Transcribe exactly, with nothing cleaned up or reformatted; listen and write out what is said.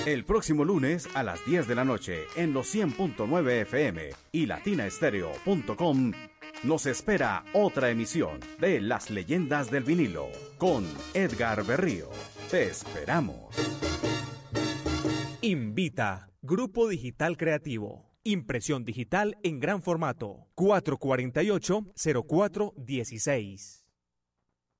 El próximo lunes a las diez de la noche en los cien punto nueve F M y latina estéreo punto com nos espera otra emisión de Las Leyendas del Vinilo con Edgar Berrío. Te esperamos. Invita Grupo Digital Creativo. Impresión digital en gran formato. cuatro cuatro ocho, cero cuatro uno seis.